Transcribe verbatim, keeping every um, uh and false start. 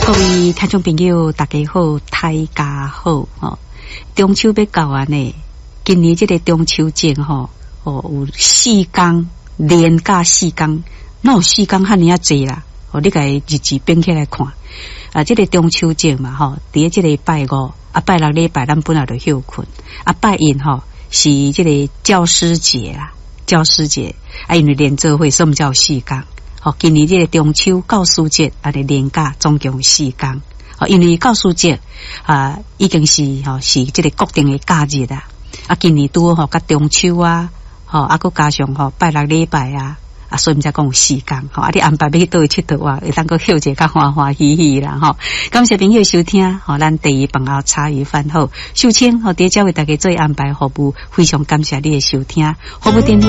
各位听众朋友，大家好，大家好哦！中秋要到啊呢，今年这个中秋节吼，哦有四天连假四天，哪有四天遐尼啊济啦？哦，你甲日子编起来看啊，这个中秋节嘛吼，伫这个拜五啊，拜六礼拜咱本来就休困，啊拜一吼是这个教师节啦，教师节啊，因为连做会，所以我们叫四天。哦，今年这个中秋教师节啊，的连假总共四天。哦，因为教师节啊，已经是吼、哦、是这个固定的假日啦。啊，今年拄好甲中秋啊，吼啊，佮加上吼、哦、拜六礼拜啊，啊，所以毋才讲有四天。吼、哦，啊，你安排要去倒去佚佗啊，会当佮休者较欢欢喜喜啦。吼、哦，感谢朋友收听，吼、哦，咱第一饭后茶余饭后，秀清吼，伫遮为大家做安排服务，非常感谢你的收听，服务电话。